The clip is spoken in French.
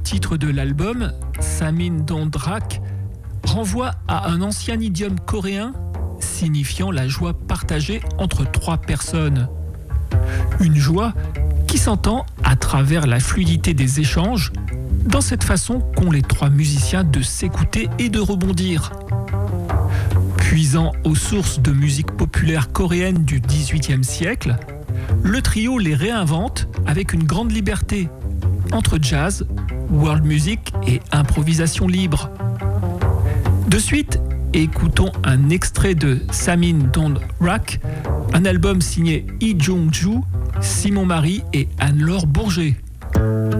titre de l'album, Samin Dondrak, renvoie à un ancien idiome coréen signifiant la joie partagée entre trois personnes. Une joie qui s'entend à travers la fluidité des échanges, dans cette façon qu'ont les trois musiciens de s'écouter et de rebondir. Puisant aux sources de musique populaire coréenne du XVIIIe siècle, le trio les réinvente avec une grande liberté, entre jazz, world music et improvisation libre. De suite, écoutons un extrait de Samin Dondrak, un album signé Lee Jung-ju, Simon Marie et Anne-Laure Bourget.